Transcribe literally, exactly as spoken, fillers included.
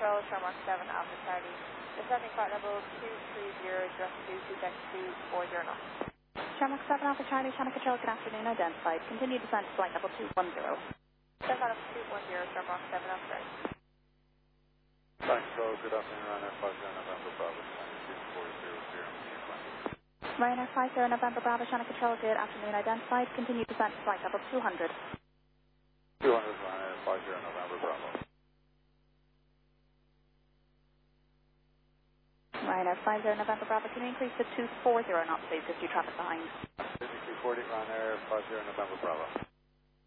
Control, Shamrock seven Alpha Charlie. Descending flight level two three zero, direct to two six two four zero knots. Shamrock seven Alpha Charlie, Channel Control, good afternoon, identified. Continue descent to flight level two one zero. Descent flight level two one zero, Shamrock seven Alpha Charlie. Flight Control, good afternoon, Ryanair five zero November Bravo, two four zero zero, Ryanair five zero November Bravo, Channel Control, good afternoon, identified. Continue descent to flight level two hundred. two hundred, Ryanair five zero November Bravo. Ryanair five zero November Bravo, can you increase to two four zero knots, please, if you traffic behind? two forty, Ryanair five zero November Bravo.